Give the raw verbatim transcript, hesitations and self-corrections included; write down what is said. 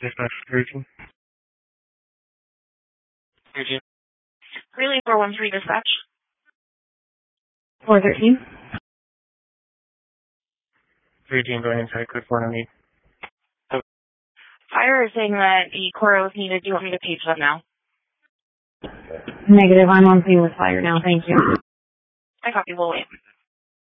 Dispatch three team. three team. Relay four one three dispatch. four thirteen. three team, go ahead and try code four on me. Fire is saying that the Cora was needed. Do you want me to page them now? Negative. I'm on scene with fire now. Thank you. I copy. We'll wait.